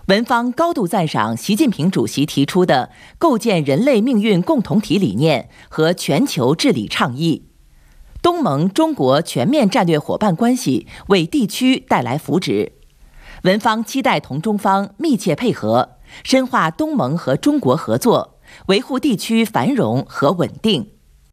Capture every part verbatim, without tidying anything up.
文方高度赞赏习近平主席提出的构建人类命运共同体理念和全球治理倡议。东盟中国全面战略伙伴关系为地区带来福祉，文方期待同中方密切配合，深化东盟和中国合作，维护地区繁荣和稳定。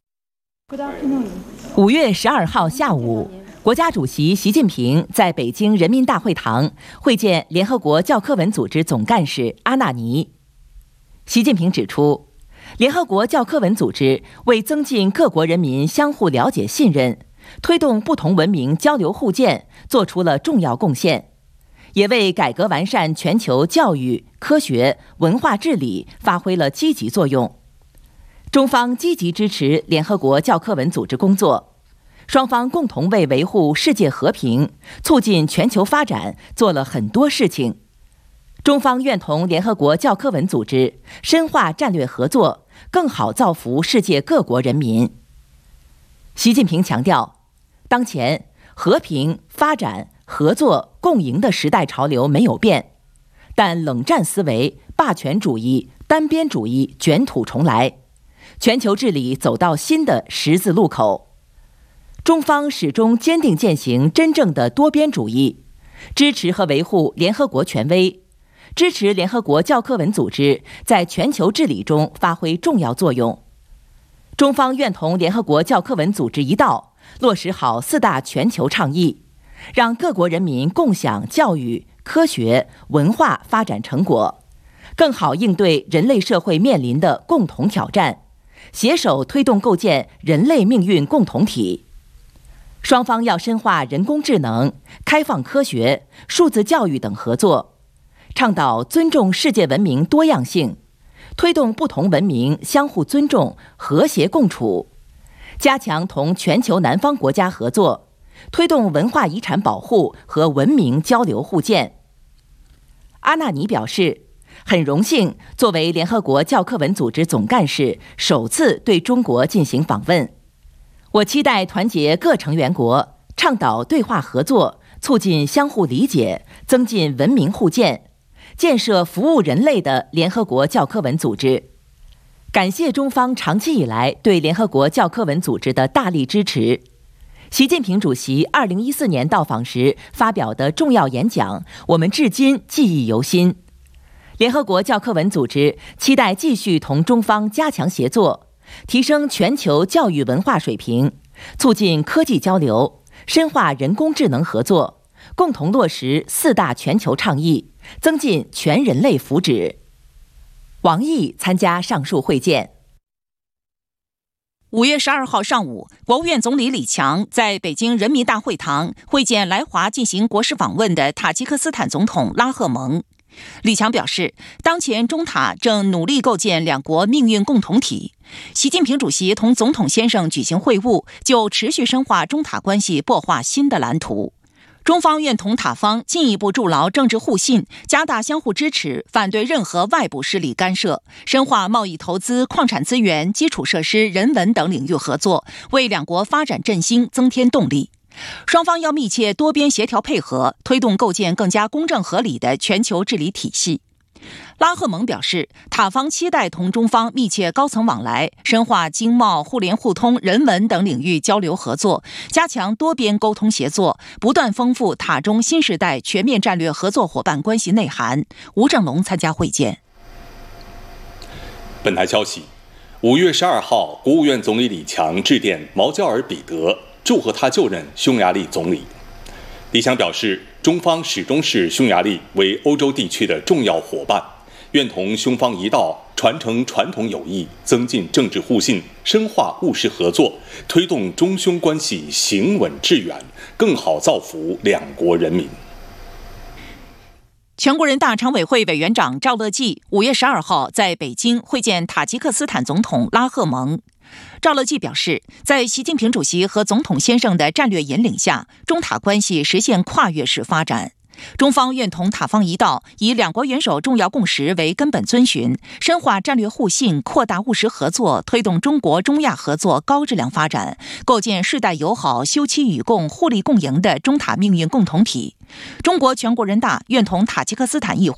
五月十二号下午，国家主席习近平在北京人民大会堂会见联合国教科文组织总干事阿纳尼。习近平指出，联合国教科文组织为增进各国人民相互了解信任，推动不同文明交流互鉴做出了重要贡献，也为改革完善全球教育、科学、文化治理发挥了积极作用。中方积极支持联合国教科文组织工作，双方共同为维护世界和平、促进全球发展做了很多事情。中方愿同联合国教科文组织深化战略合作，更好造福世界各国人民。习近平强调，当前和平、发展、合作、共赢的时代潮流没有变，但冷战思维、霸权主义、单边主义卷土重来，全球治理走到新的十字路口。中方始终坚定践行真正的多边主义，支持和维护联合国权威，支持联合国教科文组织在全球治理中发挥重要作用。中方愿同联合国教科文组织一道，落实好四大全球倡议，让各国人民共享教育、科学、文化发展成果，更好应对人类社会面临的共同挑战，携手推动构建人类命运共同体。双方要深化人工智能、开放科学、数字教育等合作，倡导尊重世界文明多样性，推动不同文明相互尊重、和谐共处，加强同全球南方国家合作，推动文化遗产保护和文明交流互鉴。阿纳尼表示，很荣幸作为联合国教科文组织总干事首次对中国进行访问。我期待团结各成员国，倡导对话合作，促进相互理解，增进文明互鉴，建设服务人类的联合国教科文组织。感谢中方长期以来对联合国教科文组织的大力支持。习近平主席二零一四年到访时发表的重要演讲，我们至今记忆犹新。联合国教科文组织期待继续同中方加强协作，提升全球教育文化水平，促进科技交流，深化人工智能合作，共同落实四大全球倡议，增进全人类福祉。王毅参加上述会见。 五月十二号上午，国务院总理李强在北京人民大会堂会见来华进行国事访问的塔吉克斯坦总统拉赫蒙。李强表示，当前中塔正努力构建两国命运共同体。习近平主席同总统先生举行会晤，就持续深化中塔关系擘画新的蓝图。中方愿同塔方进一步筑牢政治互信，加大相互支持，反对任何外部势力干涉，深化贸易投资、矿产资源、基础设施、人文等领域合作，为两国发展振兴增添动力。双方要密切多边协调配合，推动构建更加公正合理的全球治理体系。拉赫蒙表示，塔方期待同中方密切高层往来，深化经贸、互联互通、人文等领域交流合作，加强多边沟通协作，不断丰富塔中新时代全面战略合作伙伴关系内涵。吴正龙参加会见。 本台消息，五月十二号，国务院总理李强致电毛焦尔彼得，祝贺他就任匈牙利总理。李强表示，中方始终视匈牙利为欧洲地区的重要伙伴，愿同匈方一道传承传统友谊，增进政治互信，深化务实合作，推动中匈关系行稳致远，更好造福两国人民。 全国人大常委会委员长赵乐际五月十二号在北京会见塔吉克斯坦总统拉赫蒙。赵乐际表示，在习近平主席和总统先生的战略引领下，中塔关系实现跨越式发展。中方愿同塔方一道，以两国元首重要共识为根本遵循，深化战略互信，扩大务实合作，推动中国中亚合作高质量发展，构建世代友好、休戚与共、互利共赢的中塔命运共同体。中国全国人大愿同塔吉克斯坦议会